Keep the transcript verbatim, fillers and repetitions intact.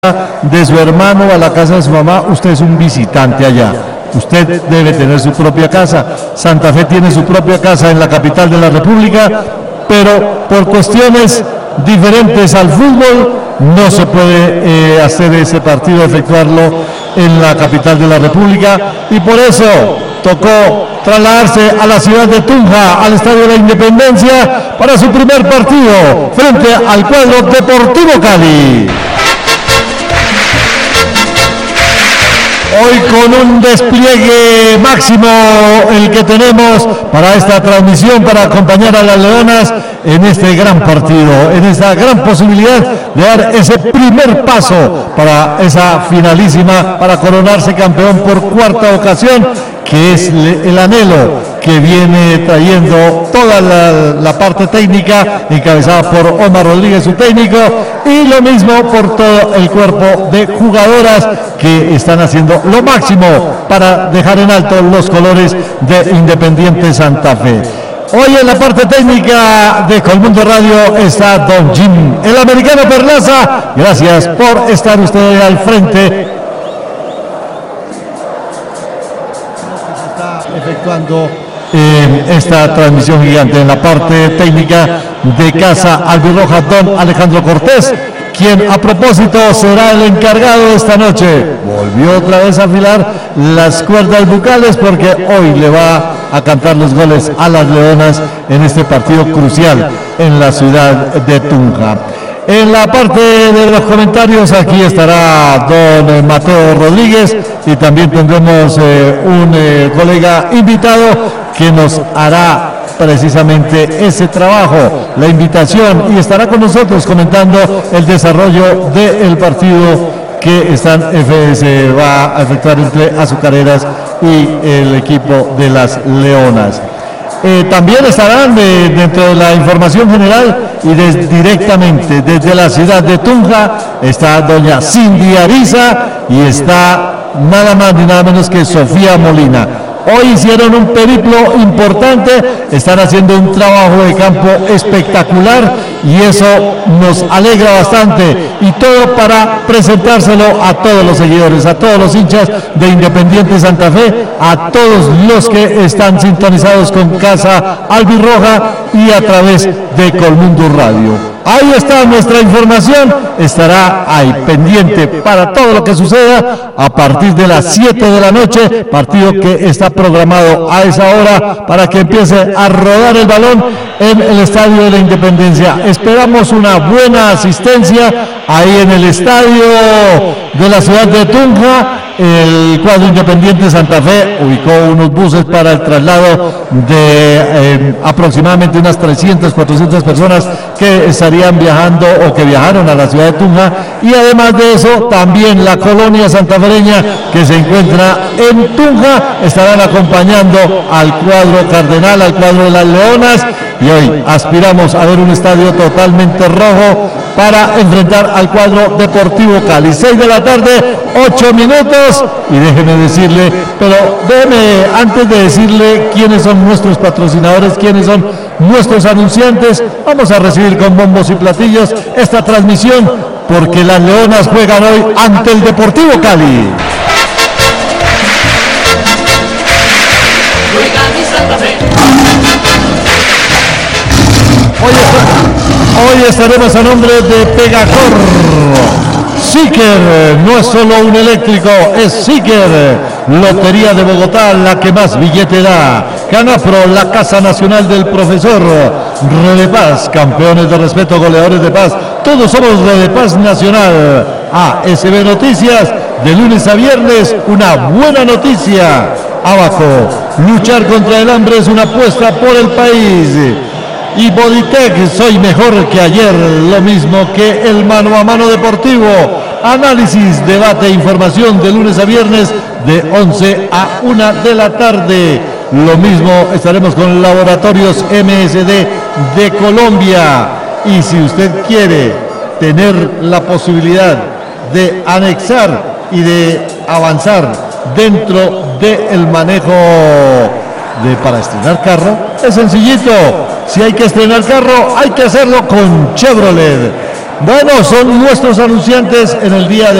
de su hermano a la casa de su mamá, usted es un visitante allá. Usted debe tener su propia casa. Santa Fe tiene su propia casa en la capital de la República, pero por cuestiones diferentes al fútbol no se puede eh, hacer ese partido, efectuarlo en la capital de la República, y por eso tocó trasladarse a la ciudad de Tunja, al Estadio de la Independencia, para su primer partido frente al cuadro Deportivo Cali. Hoy con un despliegue máximo el que tenemos para esta transmisión, para acompañar a las Leonas en este gran partido, en esta gran posibilidad de dar ese primer paso para esa finalísima, para coronarse campeón por cuarta ocasión, que es el anhelo que viene trayendo toda la, la parte técnica, encabezada por Omar Rodríguez, su técnico, y lo mismo por todo el cuerpo de jugadoras que están haciendo lo máximo para dejar en alto los colores de Independiente Santa Fe. Hoy en la parte técnica de Colmundo Radio está Don Jim, el americano Perlaza. Gracias por estar ustedes al frente. Efectuando eh, esta transmisión gigante en la parte técnica de Casa Albirroja, Don Alejandro Cortés, quien a propósito será el encargado esta noche. Volvió otra vez a afilar las cuerdas bucales porque hoy le va a cantar los goles a las Leonas en este partido crucial en la ciudad de Tunja. En la parte de los comentarios aquí estará don Mateo Rodríguez, y también tendremos eh, un eh, colega invitado que nos hará precisamente ese trabajo, la invitación, y estará con nosotros comentando el desarrollo del partido que están, se va a efectuar entre Azucareras y el equipo de las Leonas. Eh, también estarán eh, dentro de la información general y des, directamente desde la ciudad de Tunja está doña Cindy Ariza y está nada más ni nada menos que Sofía Molina. Hoy hicieron un periplo importante, están haciendo un trabajo de campo espectacular y eso nos alegra bastante, y todo para presentárselo a todos los seguidores, a todos los hinchas de Independiente Santa Fe, a todos los que están sintonizados con Casa Albirroja y a través de Colmundo Radio. Ahí está nuestra información, estará ahí pendiente para todo lo que suceda a partir de las siete de la noche, partido que está programado a esa hora para que empiece a rodar el balón en el Estadio de la Independencia. Esperamos una buena asistencia ahí en el estadio de la ciudad de Tunja. El cuadro Independiente Santa Fe ubicó unos buses para el traslado de eh, aproximadamente unas trescientas, cuatrocientas personas que estarían viajando o que viajaron a la ciudad de Tunja, y además de eso también la colonia santafereña que se encuentra en Tunja estarán acompañando al cuadro cardenal, al cuadro de las Leonas, y hoy aspiramos a ver un estadio totalmente rojo para enfrentar al cuadro Deportivo Cali. seis de la tarde, ocho minutos, y déjeme decirle, pero déjeme, antes de decirle quiénes son nuestros patrocinadores, quiénes son nuestros anunciantes, vamos a recibir con bombos y platillos esta transmisión, porque las Leonas juegan hoy ante el Deportivo Cali. Hoy, está, hoy estaremos a nombre de Pegacor. Siker no es solo un eléctrico, es Siker. Lotería de Bogotá, la que más billete da. Canapro, la Casa Nacional del Profesor. Red de Paz, campeones de respeto, goleadores de paz. Todos somos Red de Paz Nacional. A S B Noticias, de lunes a viernes, una buena noticia. Abajo, luchar contra el hambre es una apuesta por el país. Y Bodytech, soy mejor que ayer, lo mismo que el mano a mano deportivo. Análisis, debate e información de lunes a viernes de once a una de la tarde. Lo mismo estaremos con Laboratorios M S D de Colombia. Y si usted quiere tener la posibilidad de anexar y de avanzar dentro del manejo de para estrenar carro, es sencillito. Si hay que estrenar carro, hay que hacerlo con Chevrolet. Bueno, son nuestros anunciantes en el día de